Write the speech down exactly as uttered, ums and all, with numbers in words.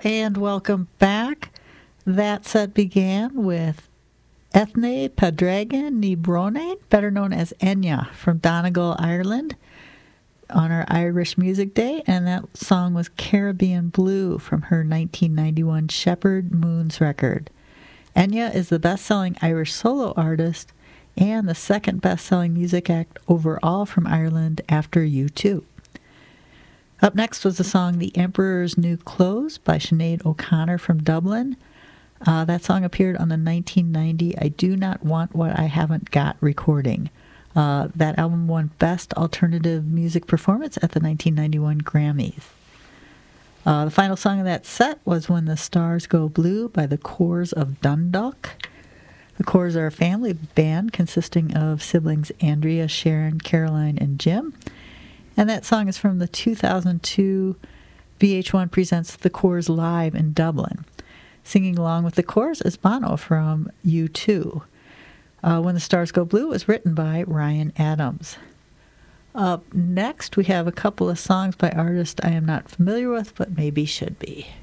and welcome back. That set began with Ethne Padraigan Ní Bhróinín, better known as Enya, from Donegal, Ireland, on our Irish Music Day, and that song was Caribbean Blue from her nineteen ninety-one Shepherd Moons record. Enya is the best-selling Irish solo artist and the second best-selling music act overall from Ireland after U two. Up next was the song The Emperor's New Clothes by Sinead O'Connor from Dublin. Uh, that song appeared on the nineteen ninety I Do Not Want What I Haven't Got recording. Uh, that album won Best Alternative Music Performance at the nineteen ninety-one Grammys. Uh, the final song of that set was When the Stars Go Blue by the Corrs of Dundalk. The Corrs are a family band consisting of siblings Andrea, Sharon, Caroline, and Jim. And that song is from the two thousand two V H one Presents The Corrs Live in Dublin. Singing along with the Corrs is Bono from U two. Uh, When the Stars Go Blue was written by Ryan Adams. Up next, we have a couple of songs by artists I am not familiar with, but maybe should be.